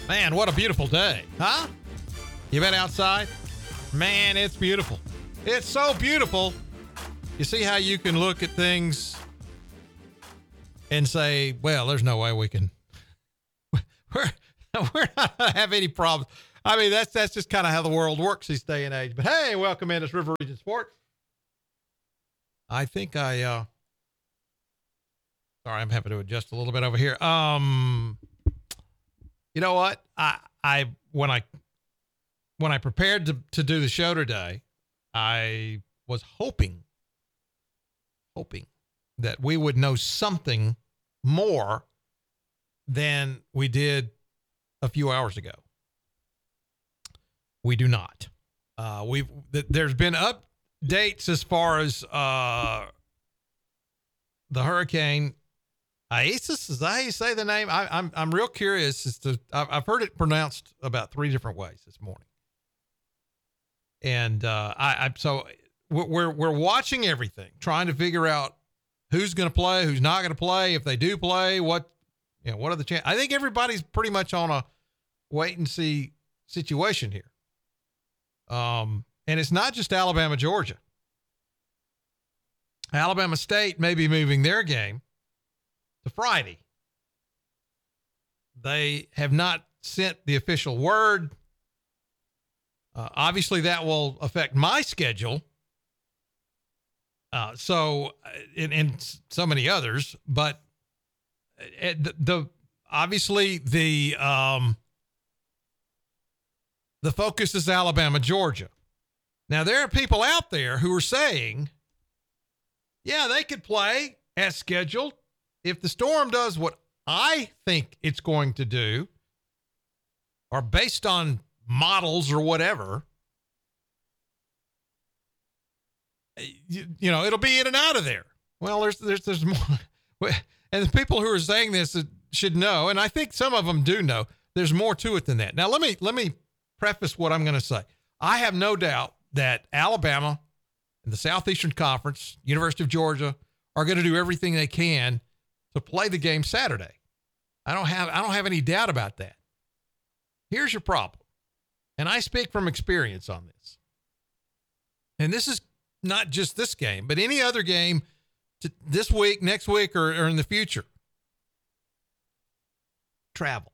Man, what a beautiful day, huh? You been outside? Man, it's beautiful. It's so beautiful. You see how you can look at things and say, well, there's no way we can, we're not going to have any problems. I mean, that's just kind of how the world works this day and age. But hey, welcome in. It's River Region Sports. I think sorry, I'm having to adjust a little bit over here. You know what? When I prepared to do the show today, I was hoping that we would know something more than we did a few hours ago. We do not. There's been updates as far as the hurricane Isis. Is that how you say the name? I'm real curious as to. I've heard it pronounced about 3 different ways this morning, and so we're watching everything, trying to figure out who's going to play, who's not going to play. If they do play, what are the chances? I think everybody's pretty much on a wait and see situation here. And it's not just Alabama, Georgia. Alabama State may be moving their game to Friday. They have not sent the official word. Obviously, that will affect my schedule. And so many others, but obviously the focus is Alabama, Georgia. Now, there are people out there who are saying, yeah, they could play as scheduled if the Storm does what I think it's going to do, or based on models or whatever. It'll be in and out of there. Well, there's more, and the people who are saying this should know, and I think some of them do know. There's more to it than that. Now, let me preface what I'm going to say. I have no doubt that Alabama and the Southeastern Conference, University of Georgia, are going to do everything they can to play the game Saturday. I don't have any doubt about that. Here's your problem, and I speak from experience on this. And this is not just this game, but any other game this week, next week, or in the future. Travel.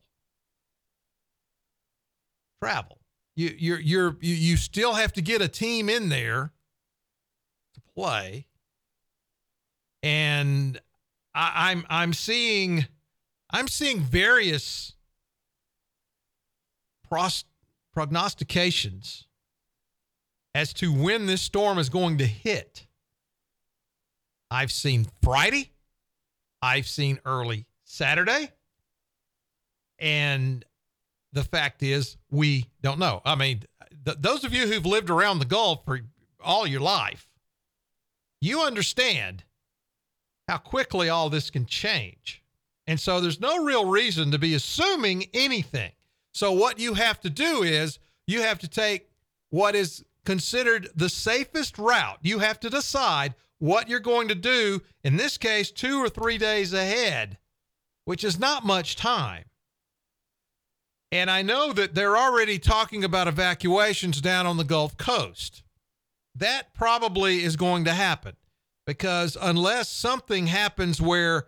You still have to get a team in there to play, and I'm seeing various prognostications as to when this storm is going to hit. I've seen Friday. I've seen early Saturday. And the fact is, we don't know. I mean, those of you who've lived around the Gulf for all your life, you understand how quickly all this can change. And so there's no real reason to be assuming anything. So what you have to do is you have to take what is considered the safest route. You have to decide what you're going to do, in this case, 2 or 3 days ahead, which is not much time. And I know that they're already talking about evacuations down on the Gulf Coast. That probably is going to happen, because unless something happens where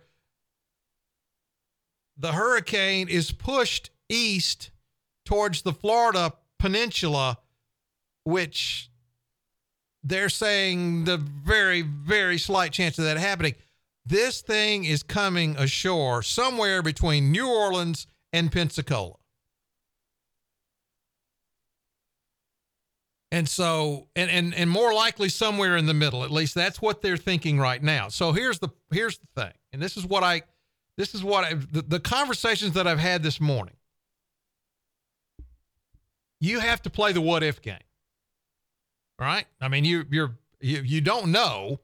the hurricane is pushed east towards the Florida Peninsula, which they're saying the very, very slight chance of that happening, this thing is coming ashore somewhere between New Orleans and Pensacola. And so, and more likely somewhere in the middle. At least that's what they're thinking right now. So here's the thing. And this is what the conversations that I've had this morning. You have to play the what if game. All right? I mean, you don't know.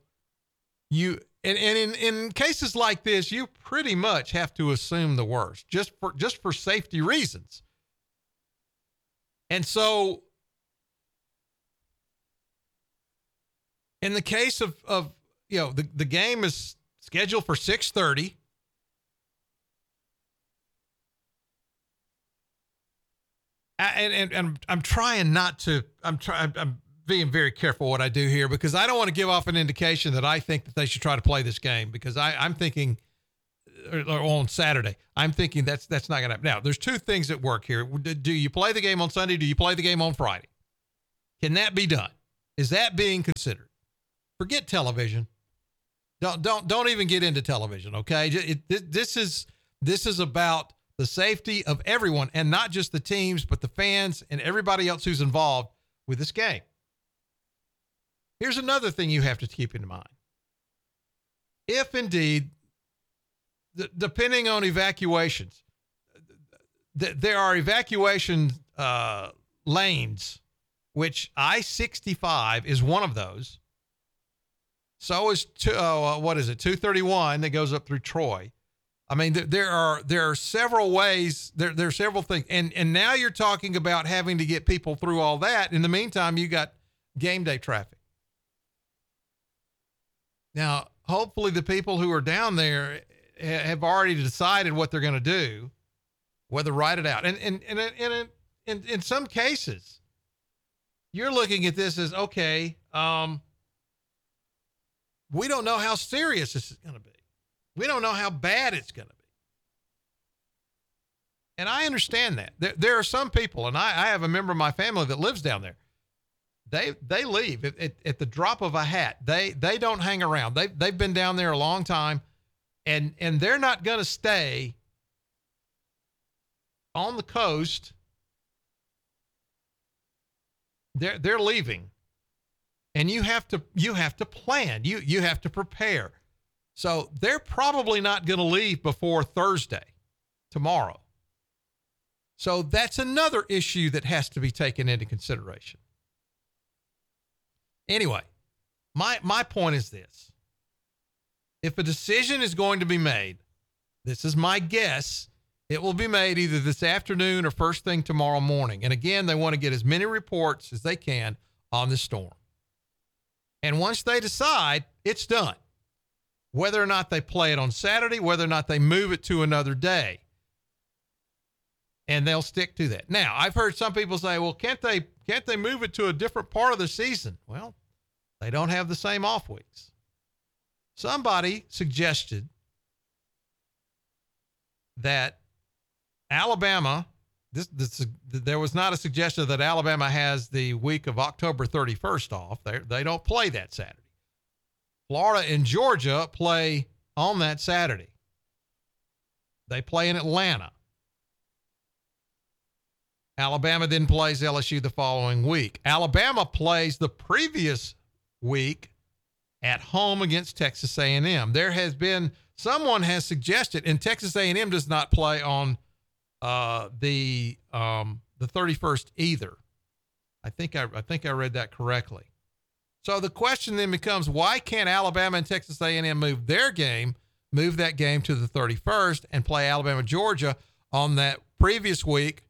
In cases like this, you pretty much have to assume the worst, just for safety reasons. And so, in the case of the game is scheduled for 6:30. And I'm trying not to. I'm being very careful what I do here because I don't want to give off an indication that I think that they should try to play this game because I'm thinking on Saturday. I'm thinking that's not going to happen. Now, there's two things at work here. Do you play the game on Sunday? Do you play the game on Friday? Can that be done? Is that being considered? Forget television. Don't even get into television. Okay, this is about the safety of everyone, and not just the teams, but the fans and everybody else who's involved with this game. Here's another thing you have to keep in mind. If indeed, depending on evacuations, there are evacuation lanes, which I-65 is one of those. So is 231 that goes up through Troy. I mean, there are several ways. There are several things, and now you're talking about having to get people through all that. In the meantime, you got game day traffic. Now, hopefully, the people who are down there have already decided what they're going to do, whether write it out. And in some cases, you're looking at this as okay. We don't know how serious this is going to be. We don't know how bad it's going to be. And I understand that. There are some people, and I have a member of my family that lives down there. They leave at the drop of a hat. They don't hang around. They've been down there a long time, and they're not going to stay on the coast. They're leaving. And you have to plan. You have to prepare. So they're probably not going to leave before Thursday, tomorrow. So that's another issue that has to be taken into consideration. Anyway, my point is this. If a decision is going to be made, this is my guess, it will be made either this afternoon or first thing tomorrow morning. And again, they want to get as many reports as they can on this storm. And once they decide, it's done. Whether or not they play it on Saturday, whether or not they move it to another day. And they'll stick to that. Now, I've heard some people say, well, can't they move it to a different part of the season? Well, they don't have the same off weeks. Somebody suggested that Alabama, there was not a suggestion that Alabama has the week of October 31st off. They don't play that Saturday. Florida and Georgia play on that Saturday. They play in Atlanta. Alabama then plays LSU the following week. Alabama plays the previous week at home against Texas A&M. Someone has suggested, and Texas A&M does not play on the 31st either. I think I read that correctly. So the question then becomes, why can't Alabama and Texas A&M move that game to the 31st and play Alabama Georgia on that previous week?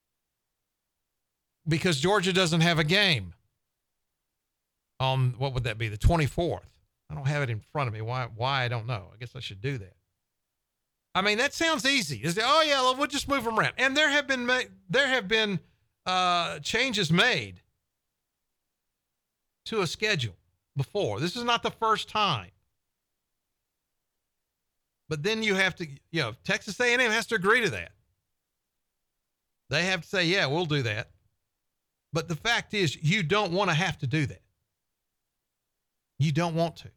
Because Georgia doesn't have a game on, what would that be, the 24th? I don't have it in front of me. Why I don't know. I guess I should do that. I mean, that sounds easy. Oh yeah, we'll just move them around. And there have been changes made to a schedule before. This is not the first time. But then you have to, Texas A&M has to agree to that. They have to say, yeah, we'll do that. But the fact is, you don't want to have to do that. You don't want to.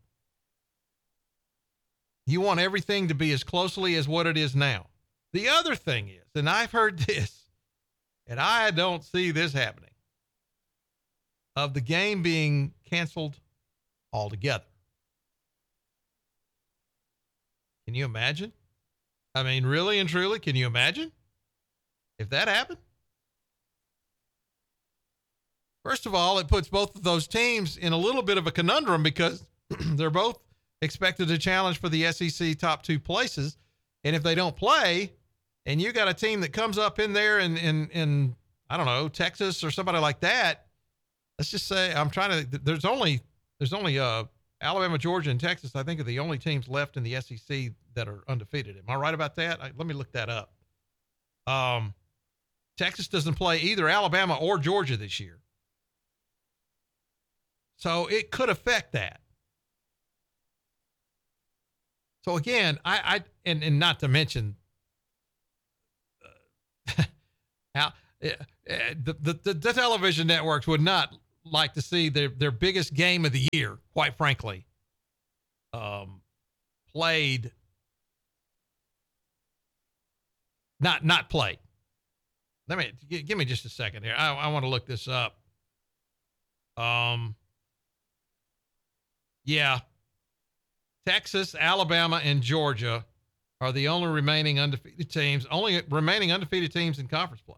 You want everything to be as closely as what it is now. The other thing is, and I've heard this, and I don't see this happening, of the game being canceled altogether. Can you imagine? I mean, really and truly, can you imagine if that happened? First of all, it puts both of those teams in a little bit of a conundrum because they're both expected to challenge for the SEC top two places. And if they don't play, and you got a team that comes up in there in I don't know, Texas or somebody like that, let's just say there's only Alabama, Georgia, and Texas, I think, are the only teams left in the SEC that are undefeated. Am I right about that? Let me look that up. Texas doesn't play either Alabama or Georgia this year. So it could affect that. So again, and not to mention how the television networks would not like to see their biggest game of the year, quite frankly, played, not played. Give me just a second here. I want to look this up. Yeah. Texas, Alabama, and Georgia are the only remaining undefeated teams in conference play.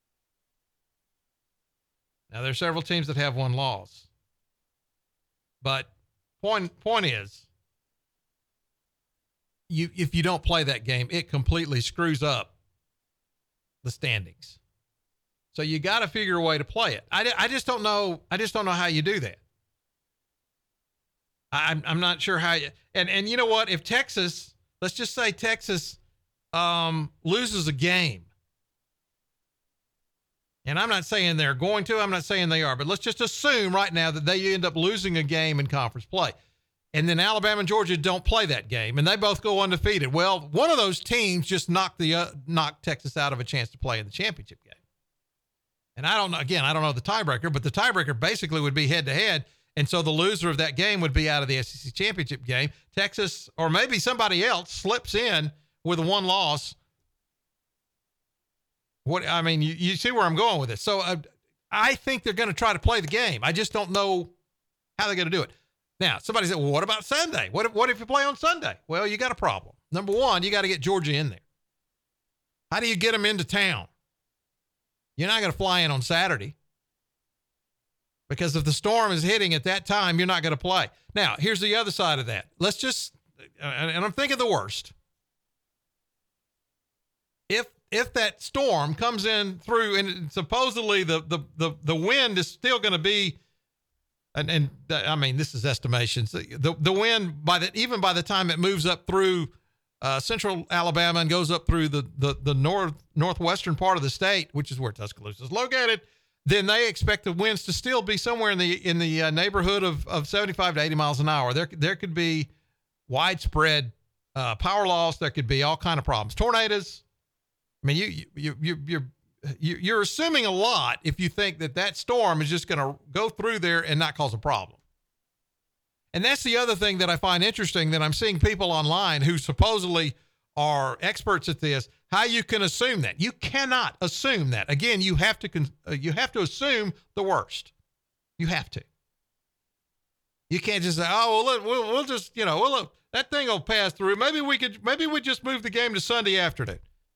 Now, there are several teams that have one loss. But point is, if you don't play that game, it completely screws up the standings. So you got to figure a way to play it. I just don't know. I just don't know how you do that. I'm not sure how you, and you know what, if Texas, let's just say Texas loses a game, and I'm not saying they're going to, I'm not saying they are, but let's just assume right now that they end up losing a game in conference play, and then Alabama and Georgia don't play that game, and they both go undefeated. Well, one of those teams just knocked Texas out of a chance to play in the championship game. And I don't know the tiebreaker, but the tiebreaker basically would be head-to-head. And so the loser of that game would be out of the SEC championship game. Texas, or maybe somebody else, slips in with a one loss. You see where I'm going with this. So I think they're going to try to play the game. I just don't know how they're going to do it. Now, somebody said, well, what about Sunday? What if you play on Sunday? Well, you got a problem. Number one, you got to get Georgia in there. How do you get them into town? You're not going to fly in on Saturday. Because if the storm is hitting at that time, you're not going to play. Now, here's the other side of that. Let's just, and I'm thinking the worst. If that storm comes in through, and supposedly the wind is still going to be, this is estimations. The wind even by the time it moves up through central Alabama and goes up through the northwestern part of the state, which is where Tuscaloosa is located, then they expect the winds to still be somewhere in the neighborhood of 75 to 80 miles an hour. There could be widespread power loss. There could be all kind of problems. Tornadoes. I mean, you're assuming a lot if you think that storm is just going to go through there and not cause a problem. And that's the other thing that I find interesting, that I'm seeing people online who supposedly are experts at this, how you can assume that. You cannot assume that. Again, you have to assume the worst. You have to. You can't just say, oh, well, we'll just, that thing will pass through. Maybe we just move the game to Sunday afternoon.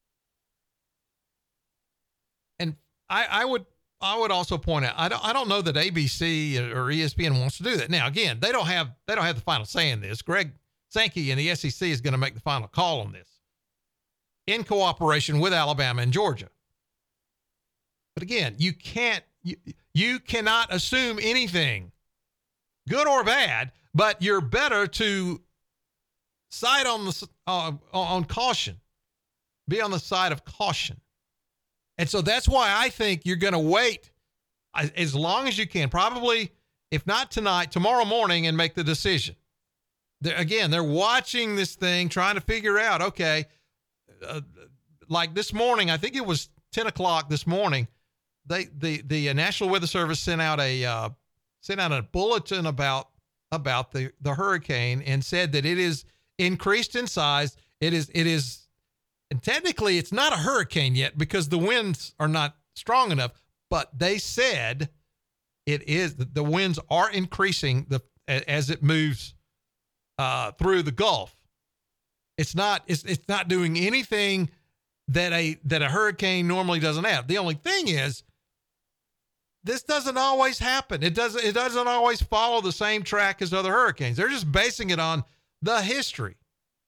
And I would also point out, I don't know that ABC or ESPN wants to do that. Now, again, they don't have the final say in this. Greg Sankey and the SEC is going to make the final call on this in cooperation with Alabama and Georgia. But again, you cannot assume anything, good or bad, but you're better to side on caution, be on the side of caution. And so that's why I think you're going to wait as long as you can, probably, if not tonight, tomorrow morning, and make the decision. They're watching this thing, trying to figure out, okay, like this morning, I think it was 10 o'clock this morning, the National Weather Service sent out a bulletin about the hurricane and said that it is increased in size. It is, and technically it's not a hurricane yet because the winds are not strong enough, but they said the winds are increasing as it moves through the Gulf. It's not doing anything that a hurricane normally doesn't have. The only thing is, this doesn't always happen. It doesn't always follow the same track as other hurricanes. They're just basing it on the history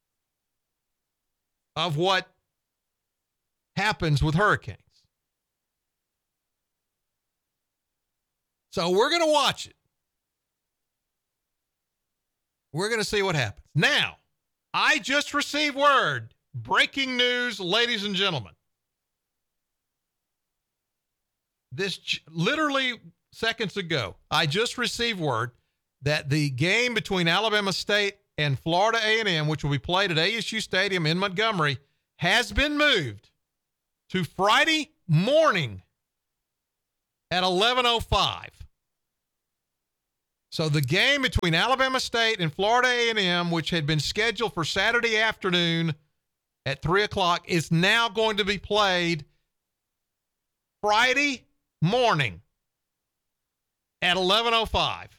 of what happens with hurricanes. So we're going to watch it. We're going to see what happens. Now, I just received word, breaking news, ladies and gentlemen. Literally seconds ago, I just received word that the game between Alabama State and Florida A&M, which will be played at ASU Stadium in Montgomery, has been moved to Friday morning at 11:05. So the game between Alabama State and Florida A&M, which had been scheduled for Saturday afternoon at 3 o'clock, is now going to be played Friday morning at 11:05.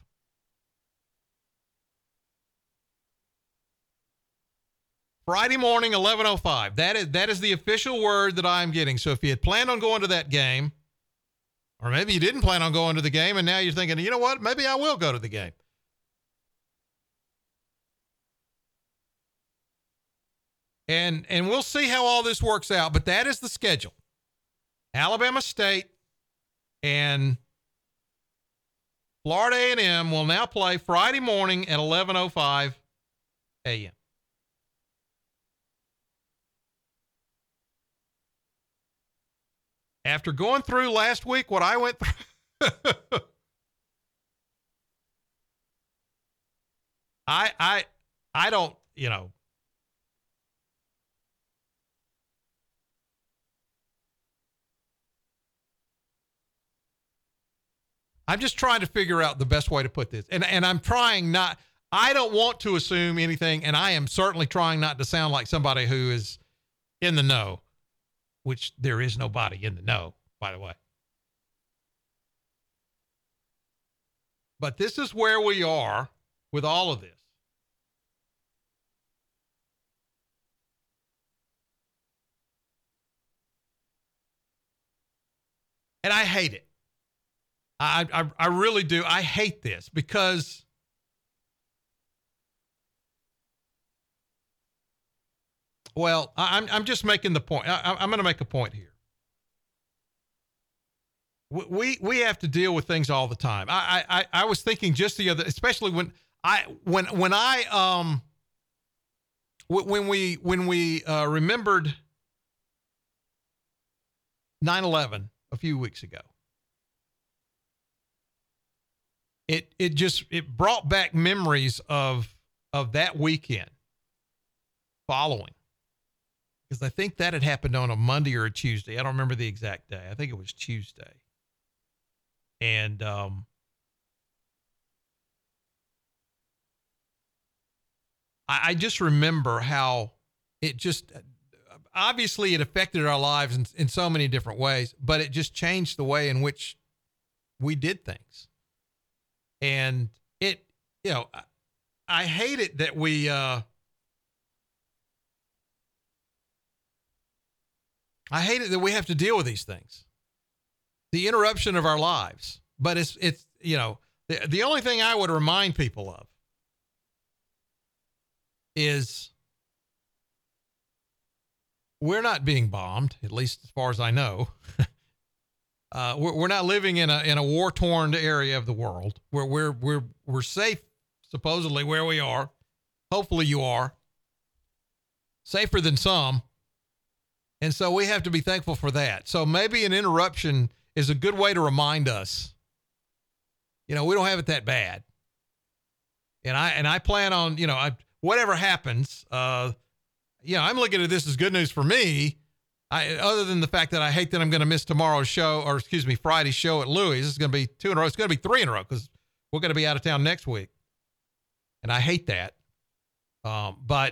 Friday morning, 11:05. That is the official word that I'm getting. So if you had planned on going to that game, or maybe you didn't plan on going to the game, and now you're thinking, you know what, maybe I will go to the game. And we'll see how all this works out, but that is the schedule. Alabama State and Florida A&M will now play Friday morning at 11:05 a.m. After going through last week what I went through, I don't, I'm just trying to figure out the best way to put this. And I'm trying not, I don't want to assume anything, and I am certainly trying not to sound like somebody who is in the know, which there is nobody in the know, by the way. But this is where we are with all of this. And I hate it. I really do. I hate this because I'm just making the point. I'm going to make a point here. We have to deal with things all the time. I was thinking just the other, especially when we remembered 9/11 a few weeks ago. It brought back memories of that weekend following. Because I think that had happened on a Monday or a Tuesday. I don't remember the exact day. I think it was Tuesday. And I just remember how it just, obviously it affected our lives in so many different ways, but it just changed the way in which we did things. And it, I hate it that I hate it that we have to deal with these things, the interruption of our lives. But it's the only thing I would remind people of is we're not being bombed, at least as far as I know. We're not living in a war-torn area of the world where we're safe, supposedly, where we are. Hopefully you are. Safer than some. And so we have to be thankful for that. So maybe an interruption is a good way to remind us, we don't have it that bad. And I plan on, whatever happens, I'm looking at this as good news for me. Other than the fact that I hate that I'm going to miss tomorrow's show, Friday's show at Louis. This is going to be 2 in a row. It's going to be 3 in a row because we're going to be out of town next week. And I hate that. But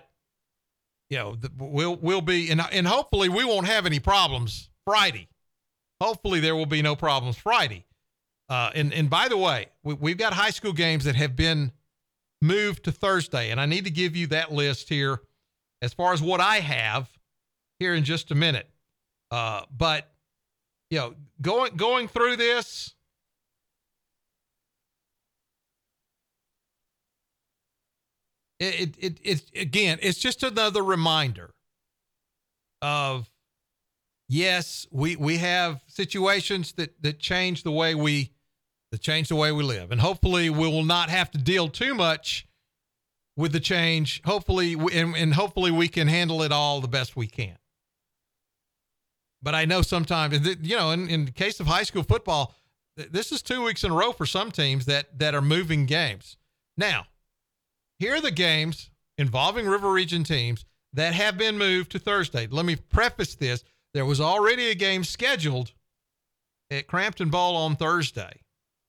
we'll be, and hopefully we won't have any problems Friday. Hopefully there will be no problems Friday. And by the way, we've got high school games that have been moved to Thursday, and I need to give you that list here as far as what I have here in just a minute. But going through this, it's just another reminder of, yes, we have situations that change the way we live. And hopefully we will not have to deal too much with the change. Hopefully, and hopefully we can handle it all the best we can. But I know sometimes, in the case of high school football, this is 2 weeks in a row for some teams that are moving games. Now, here are the games involving River Region teams that have been moved to Thursday. Let me preface this. There was already a game scheduled at Crampton Bowl on Thursday.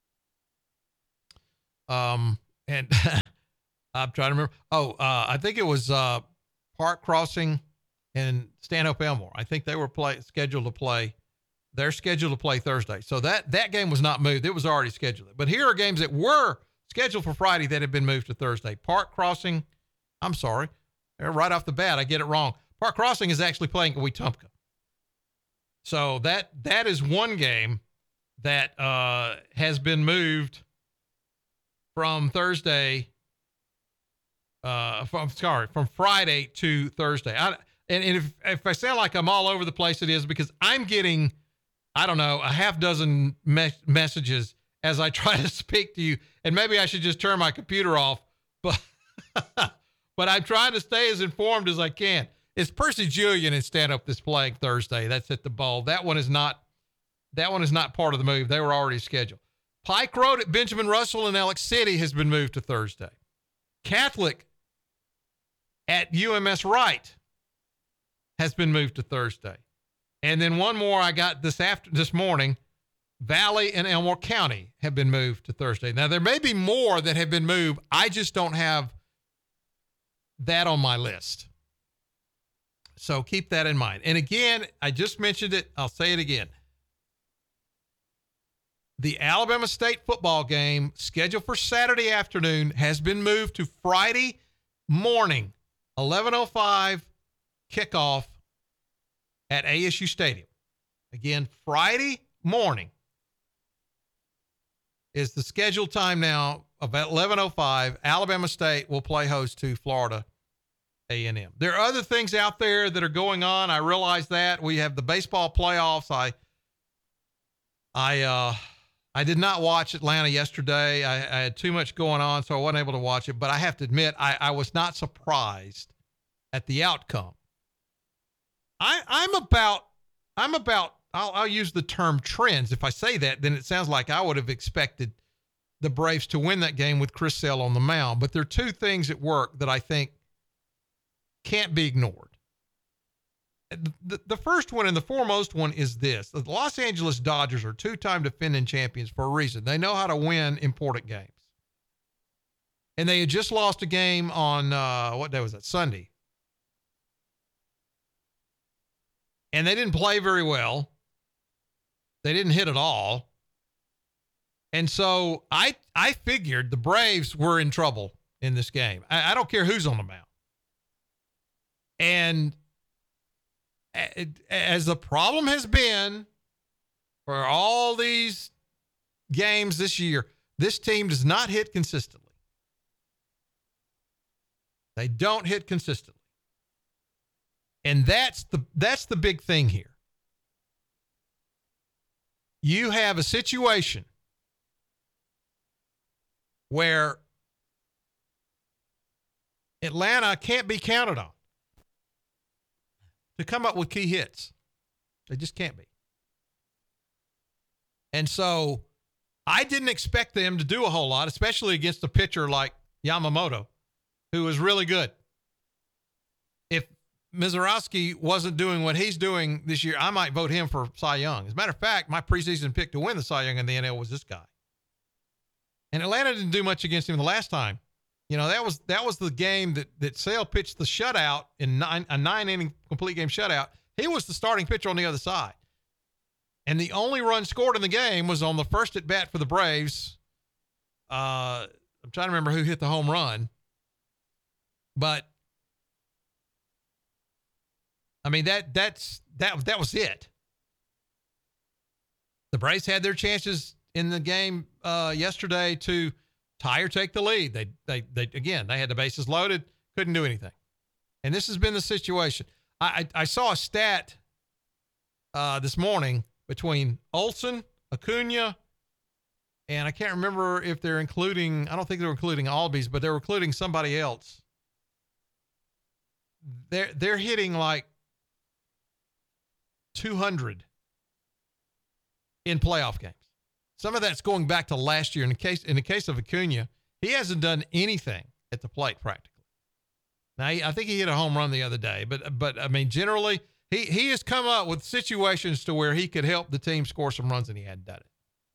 And I'm trying to remember. I think it was Park Crossing and Stanhope Elmore. I think they were scheduled to play. They're scheduled to play Thursday. So that game was not moved. It was already scheduled. But here are games that were scheduled for Friday that have been moved to Thursday. Park Crossing, I'm sorry. Right off the bat, I get it wrong. Park Crossing is actually playing at Wetumpka. So that is one game that has been moved from Thursday, from Friday to Thursday. And if I sound like I'm all over the place, it is because I'm getting, I don't know, a half dozen messages as I try to speak to you. And maybe I should just turn my computer off, but but I'm trying to stay as informed as I can. It's Percy Julian in Stanhope that's playing Thursday. That's at the Bowl. That one is not part of the move. They were already scheduled. Pike Road at Benjamin Russell in Alex City has been moved to Thursday. Catholic at UMS Wright has been moved to Thursday. And then one more I got this morning, Valley and Elmore County have been moved to Thursday. Now, there may be more that have been moved. I just don't have that on my list. So keep that in mind. And again, I just mentioned it. I'll say it again. The Alabama State football game scheduled for Saturday afternoon has been moved to Friday morning, 11:05 kickoff at ASU Stadium. Again, Friday morning is the scheduled time now of 11:05. Alabama State will play host to Florida A&M. There are other things out there that are going on. I realize that. We have the baseball playoffs. I did not watch Atlanta yesterday. I had too much going on, so I wasn't able to watch it. But I have to admit, I was not surprised at the outcome. I'll use the term trends. If I say that, then it sounds like I would have expected the Braves to win that game with Chris Sale on the mound. But there are two things at work that I think can't be ignored. The first one and the foremost one is this. The Los Angeles Dodgers are two-time defending champions for a reason. They know how to win important games. And they had just lost a game on, what day was that? Sunday. And they didn't play very well. They didn't hit at all. And so I figured the Braves were in trouble in this game. I don't care who's on the mound. And as the problem has been for all these games this year, this team does not hit consistently. They don't hit consistently. And that's the big thing here. You have a situation where Atlanta can't be counted on to come up with key hits. They just can't be. And so I didn't expect them to do a whole lot, especially against a pitcher like Yamamoto, who was really good. If Mizorowski wasn't doing what he's doing this year, I might vote him for Cy Young. As a matter of fact, my preseason pick to win the Cy Young in the NL was this guy. And Atlanta didn't do much against him the last time. You know, that was the game that Sale pitched the shutout in a 9-inning complete game shutout. He was the starting pitcher on the other side. And the only run scored in the game was on the first at bat for the Braves. I'm trying to remember who hit the home run. But I mean, that was it. The Braves had their chances in the game yesterday to tie or take the lead. They had the bases loaded, couldn't do anything. And this has been the situation. I saw a stat this morning between Olson, Acuna, and I can't remember if they're including, I don't think they're including Albies, but they're including somebody else. They're hitting like 200 in playoff games. Some of that's going back to last year. In the case of Acuna, he hasn't done anything at the plate practically. Now, I think he hit a home run the other day, but I mean, generally, he has come up with situations to where he could help the team score some runs, and he hadn't done it.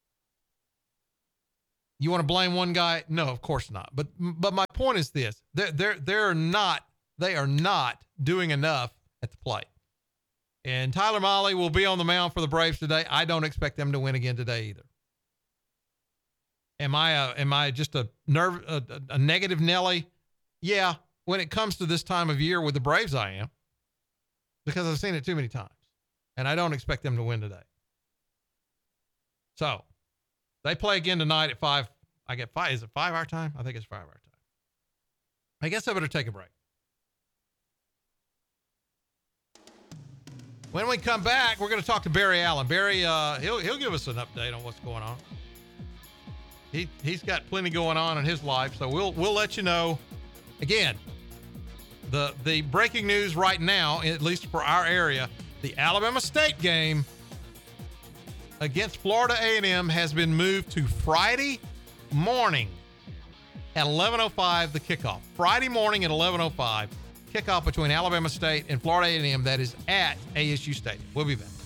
You want to blame one guy? No, of course not. But my point is this: they are not doing enough at the plate. And Tyler Mahle will be on the mound for the Braves today. I don't expect them to win again today either. Am I just a negative Nelly? Yeah, when it comes to this time of year with the Braves, I am, because I've seen it too many times, and I don't expect them to win today. So they play again tonight at 5. I get 5. Is it 5 our time? I think it's 5 our time. I guess I better take a break. When we come back, we're going to talk to Barry Allen. Barry, he'll give us an update on what's going on. He's got plenty going on in his life, so we'll let you know. Again, the breaking news right now, at least for our area, the Alabama State game against Florida A&M has been moved to Friday morning at 11:05, the kickoff. Friday morning at 11:05, kickoff between Alabama State and Florida A&M. That is at ASU Stadium. We'll be back.